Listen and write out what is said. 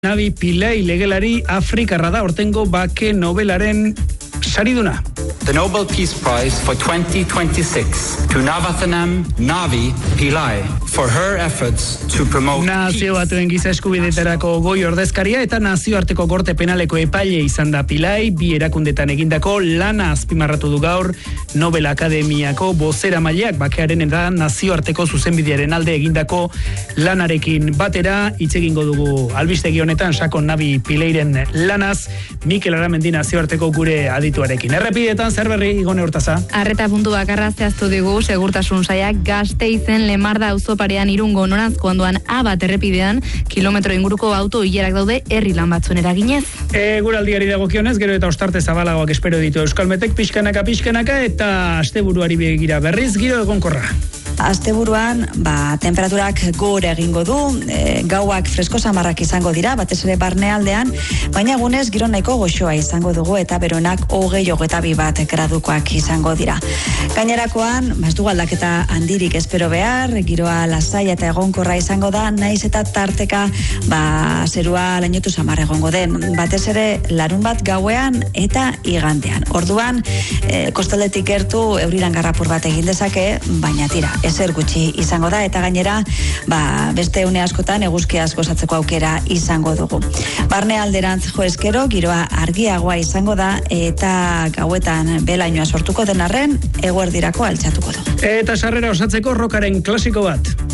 Navi Pillay legelari Afrikarra da ortengo bake nobelaren sariduna. The Nobel Peace Prize for 2026 to Navathanam Navi Pillay for her efforts to promote Nazio Batuen Giza Eskubideetarako goi ordezkaria eta nazioarteko gorte penaleko epaile izan da Pillay, bi erakundetan egindako lana azpimarratu du gaur Nobel Akademiako bozeramaileak bakearen eta nazioarteko zuzenbidearen alde egindako lanarekin batera. Hitz egingo dugu albistegi honetan Sakon Navi Pillayren lanaz Mikel Aramendi nazioarteko gure adituarekin. Errepidetan zer berri Igone Hortaza? Arreta puntu bakarra zehaztu digu segurtasun sailak Gasteizen Lemarda auzoparean Irungo noranzko ondoan A1 errepidean kilometro inguruko auto hilerak daude herri lan batzuen eraginez. Guraldiari dagokionez, gero eta ostarte zabalagoak espero ditu Euskalmetek pixkanaka eta asteburuari begira berriz giro egonkorra. Asteburuan, temperaturak gora egingo du, gauak fresko samarrak izango dira, batez ere barnealdean, baina egunez giro nahiko goxoa izango dugu eta beronak 20-22 gradukoak izango dira. Gainerakoan, ez dugu aldaketa handirik espero behar, giroa lasai eta egonkorra izango da, naiz eta tarteka zerua lainotu samar egongo den, batez ere larun bat gauean eta igandean. Orduan, kostaldetik gertu euriran garrapur bat egin dezake, baina tira, ezer gutxi izango da eta gainera beste une askotan eguzkiaz gozatzeko aukera izango dugu. Barne alderantz jo eskero giroa argiagoa izango da eta gauetan belainoa sortuko den arren eguerdirako altxatuko du. Eta sarrera osatzeko rockaren klasiko bat.